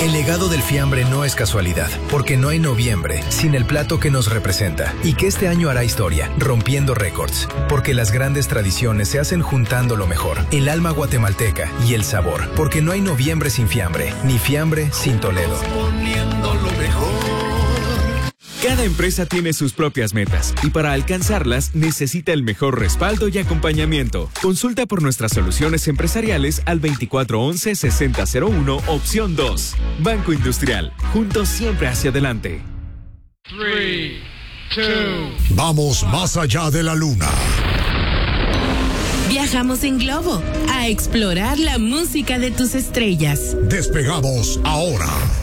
El legado del fiambre no es casualidad, porque no hay noviembre sin el plato que nos representa y que este año hará historia, rompiendo récords, porque las grandes tradiciones se hacen juntando lo mejor, el alma guatemalteca y el sabor, porque no hay noviembre sin fiambre, ni fiambre sin Toledo. Poniendo lo mejor. Cada empresa tiene sus propias metas y para alcanzarlas necesita el mejor respaldo y acompañamiento. Consulta por nuestras soluciones empresariales al 2411-6001, opción 2. Banco Industrial, juntos siempre hacia adelante. 3, 2. Vamos más allá de la luna. Viajamos en globo a explorar la música de tus estrellas. Despegamos ahora.